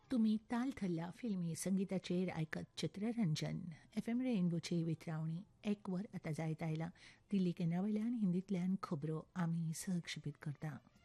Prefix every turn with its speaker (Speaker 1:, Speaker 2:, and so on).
Speaker 1: तुम्ही ताल थल्ला फिल्मी संगीताचेर आयकत चित्ररंजन FM रेनबोची वितरावणी एक वर आतां जायत आयला. दिल्ली केंद्रा वयल्यान हिंदींतल्यान खबरो आमी सहक्षेपीत करता.